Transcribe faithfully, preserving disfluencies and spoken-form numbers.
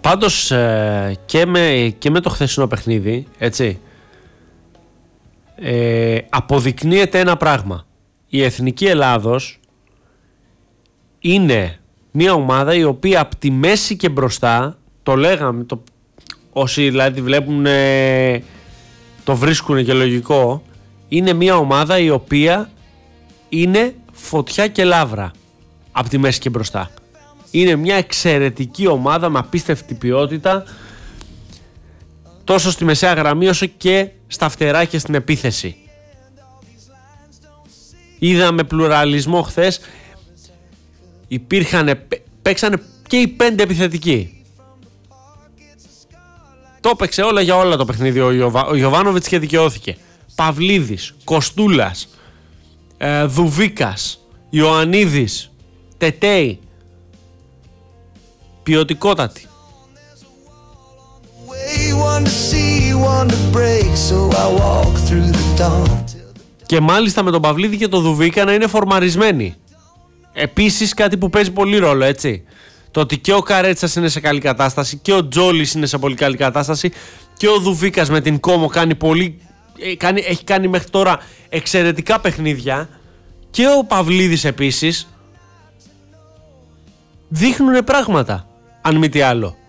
πάντως ε, και, με, και με το χθεσινό παιχνίδι, έτσι, ε, αποδεικνύεται ένα πράγμα. Η Εθνική Ελλάδος είναι μια ομάδα η οποία από τη μέση και μπροστά, το λέγαμε, το, όσοι δηλαδή βλέπουν ε, το βρίσκουν και λογικό, είναι μια ομάδα η οποία είναι φωτιά και λάβρα από τη μέση και μπροστά. Είναι μια εξαιρετική ομάδα με απίστευτη ποιότητα τόσο στη μεσαία γραμμή όσο και στα φτερά και στην επίθεση. Είδαμε πλουραλισμό χθες. Υπήρχαν, παίξανε και οι πέντε επιθετικοί. Το έπαιξε όλα για όλα το παιχνίδι ο, Ιωβα, ο Γιοβάνοβιτς και δικαιώθηκε. Παυλίδης, Κοστούλας, ε, Δουβίκας, Ιωαννίδης, Τετέι. Ποιοτικότατη. Και μάλιστα με τον Παυλίδη και τον Δουβίκα να είναι φορμαρισμένοι. Επίσης κάτι που παίζει πολύ ρόλο, έτσι. Το ότι και ο Καρέτσας είναι σε καλή κατάσταση και ο Τζόλης είναι σε πολύ καλή κατάσταση και ο Δουβίκας με την Κόμο κάνει πολύ, κάνει, έχει κάνει μέχρι τώρα εξαιρετικά παιχνίδια και ο Παυλίδης επίσης δείχνουν πράγματα, αν μη τι άλλο.